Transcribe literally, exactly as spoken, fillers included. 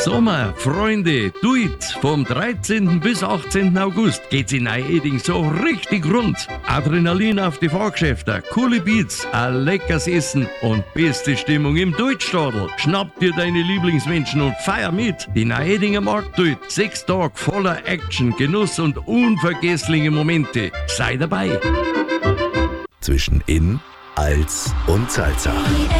Sommer, Freunde, tuit! Vom dreizehnten bis achtzehnten August geht's in Neu-Eding so richtig rund. Adrenalin auf die Fahrgeschäfte, coole Beats, ein leckeres Essen und beste Stimmung im Deutschstadel. Schnapp dir deine Lieblingsmenschen und feier mit. Die Neu-Edinger Markttuit. Sechs Tage voller Action, Genuss und unvergessliche Momente. Sei dabei. Zwischen In, Als und Salzach.